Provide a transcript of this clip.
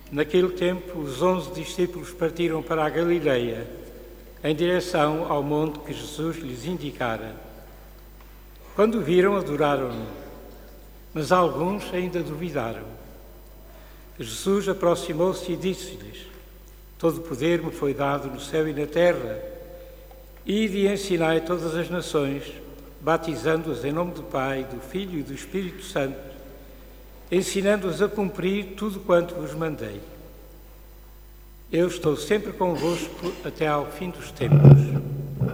Naquele tempo, os 11 discípulos partiram para a Galileia, em direção ao monte que Jesus lhes indicara. Quando o viram, adoraram-no, mas alguns ainda duvidaram. Jesus aproximou-se e disse-lhes: Todo poder me foi dado no céu e na terra. Ide e ensinai todas as nações, batizando-as em nome do Pai, do Filho e do Espírito Santo, ensinando-as a cumprir tudo quanto vos mandei. Eu estou sempre convosco até ao fim dos tempos.